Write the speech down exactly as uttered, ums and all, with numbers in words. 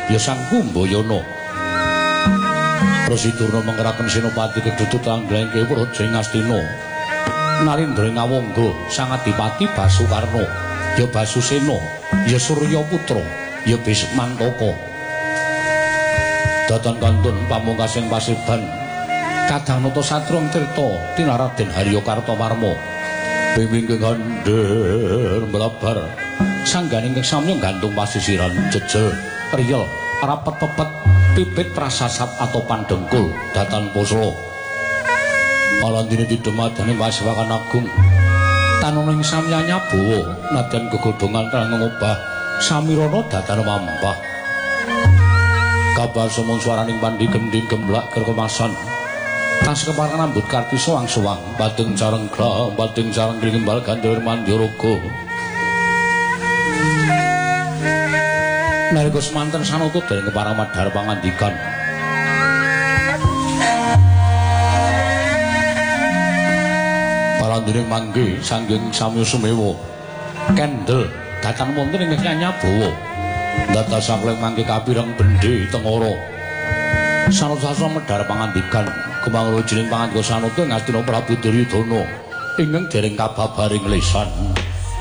ya Sang Kumbayana. Prasidurna mengkeraken senopati kedudut angglengke Praja Ngastina. Narendra ngawangga Sang Adipati Basukarna, ya Basusena, ya Suryaputra, ya Bismantaka. Datan kantun pamungkasing pasiban Kadang Nata Satrong Tirta tinaraden Harya Kartawarma. Pimingking gandher mlabar sangganing samya gantung pasisiran jejel riyel rapet pepet pipit prasasat atau pandengkul datan pusla. Alandene didemadane Pasewakan Agung tanoning samyanya bawa nadyan gegodhongan kang ngobah samirana datan mampah. Kabar sumung swaraning pandi gending gemblak kerkemasan tas keparan ambut karti soang-soang badeng careng gla badeng careng gringimbal gandhir mandiraga. Nalika semanten sanata dereng keparang madhar pangandikan palandiring mangke sanggeng samya sumewa kendel datan wonten ing Nyanyabawa dados sakleng mangke kapireng bendhe tengara sanata medhar pangandikan kumangro jining pangandika sanata Ngastina Prabu Duryudana ingkang dereng kababaring lesan.